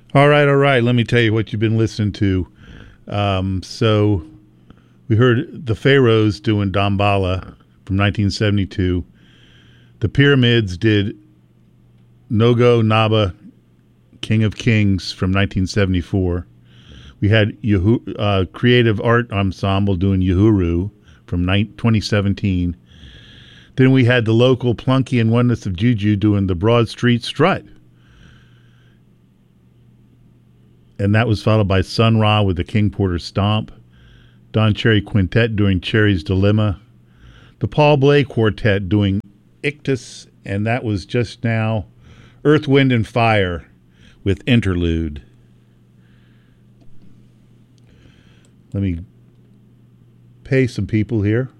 All right, all right. Let me tell you what you've been listening to. So we heard the Pharaohs doing Damballa from 1972. The Pyramids did Nogo Naba, King of Kings from 1974. We had Creative Art Ensemble doing Uhuru from 2017. Then we had the local Plunky and Oneness of Juju doing the Broad Street Strut. And that was followed by Sun Ra with the King Porter Stomp. Don Cherry Quintet doing Cherry's Dilemma. The Paul Bley Quartet doing Ictus. And that was just now Earth, Wind, and Fire with Interlude. Let me pay some people here.